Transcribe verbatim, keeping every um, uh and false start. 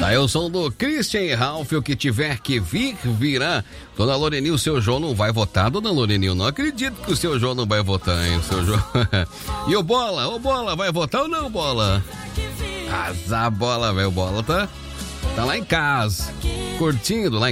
Aí o som do Christian e Ralph, o que tiver que vir, virá. Dona Lorenil, o seu João não vai votar, Dona Lorenil? Não acredito que o seu João não vai votar, hein? O seu João. E o Bola? Ô Bola, vai votar ou não, Bola? Azar, Bola, velho. O Bola tá, tá lá em casa, curtindo lá em